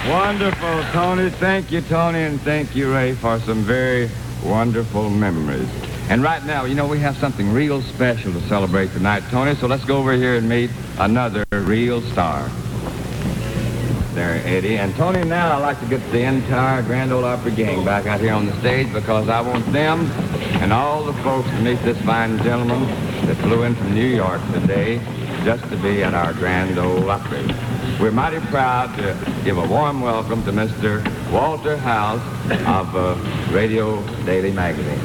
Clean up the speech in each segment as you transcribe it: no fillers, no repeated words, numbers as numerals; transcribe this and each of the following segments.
Wonderful, Tony. Thank you, Tony, and thank you, Ray, for some very wonderful memories. And right now, you know, we have something real special to celebrate tonight, Tony, so let's go over here and meet another real star. There, Eddie. And Tony, now I'd like to get the entire Grand Ole Opry gang back out here on the stage because I want them and all the folks to meet this fine gentleman that flew in from New York today just to be at our Grand Ole Opry. We're mighty proud to give a warm welcome to Mr. Walter House of Radio Daily Magazine.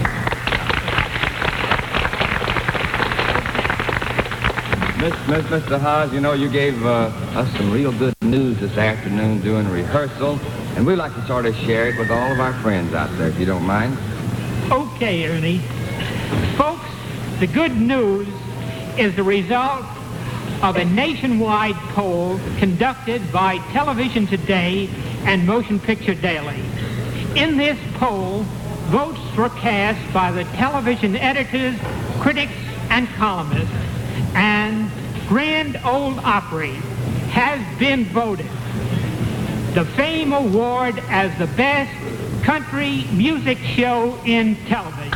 Mr. Haas, you know, you gave us some real good news this afternoon during rehearsal, and we'd like to sort of share it with all of our friends out there, if you don't mind. Okay, Ernie. Folks, the good news is the result of a nationwide poll conducted by Television Today and Motion Picture Daily. In this poll, votes were cast by the television editors, critics, and columnists, and Grand Ole Opry has been voted the Fame Award as the best country music show in television.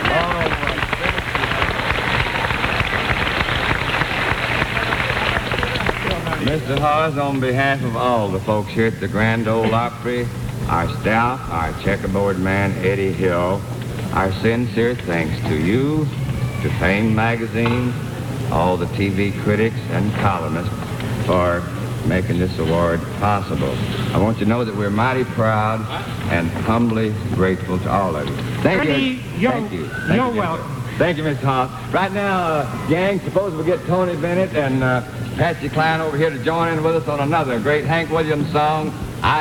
Mr. Hawes, on behalf of all the folks here at the Grand Ole Opry, our staff, our checkerboard man, Eddie Hill, our sincere thanks to you, to Fame Magazine, all the TV critics and columnists for making this award possible. I want you to know that we're mighty proud and humbly grateful to all of you. Thank you. Thank you. You're welcome. Thank you, Mr. Hawes. Right now, gang, suppose we get Tony Bennett and Patsy Cline over here to join in with us on another great Hank Williams song,